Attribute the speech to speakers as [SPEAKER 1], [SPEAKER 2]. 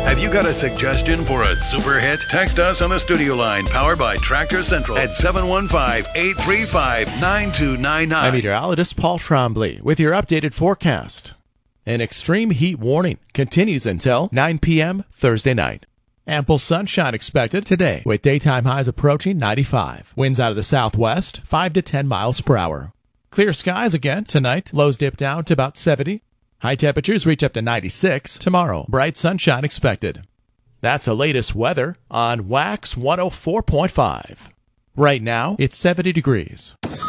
[SPEAKER 1] Have you got a suggestion for a super hit? Text us on the studio line powered by Tractor Central at 715-835-9299.
[SPEAKER 2] I'm meteorologist Paul Trombley with your updated forecast. An extreme heat warning continues until 9 p.m. Thursday night. Ample sunshine expected today with daytime highs approaching 95. Winds out of the southwest, 5 to 10 miles per hour. Clear skies again tonight. Lows dip down to about 70. High temperatures reach up to 96 tomorrow. Bright sunshine expected. That's the latest weather on Wax 104.5. Right now, it's 70 degrees.